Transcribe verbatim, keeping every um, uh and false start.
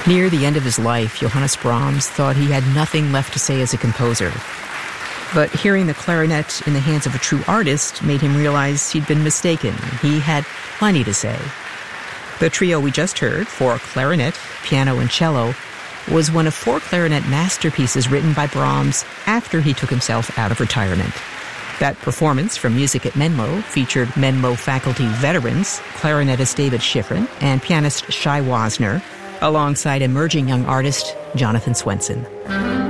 Near the end of his life, Johannes Brahms thought he had nothing left to say as a composer. But hearing the clarinet in the hands of a true artist made him realize he'd been mistaken. He had plenty to say. The trio we just heard, for clarinet, piano, and cello, was one of four clarinet masterpieces written by Brahms after he took himself out of retirement. That performance from Music at Menlo featured Menlo faculty veterans, clarinetist David Schifrin and pianist Shai Wasner, alongside emerging young artist Jonathan Swenson.